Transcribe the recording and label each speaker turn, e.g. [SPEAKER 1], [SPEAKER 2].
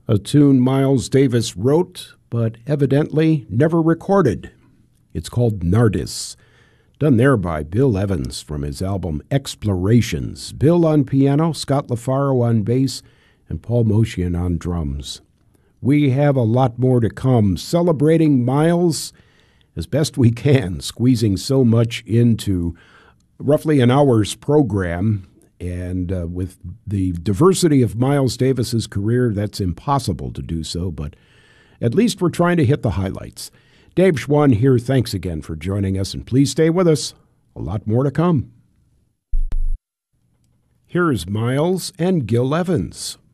[SPEAKER 1] A tune Miles Davis wrote, but evidently never recorded. It's called Nardis, done there by Bill Evans from his album Explorations. Bill on piano, Scott LaFaro on bass, and Paul Motian on drums. We have a lot more to come, celebrating Miles as best we can, squeezing so much into roughly an hour's program. And with the diversity of Miles Davis's career, that's impossible to do so, but at least we're trying to hit the highlights. Dave Schwann here. Thanks again for joining us, and please stay with us. A lot more to come. Here's Miles and Gil Evans.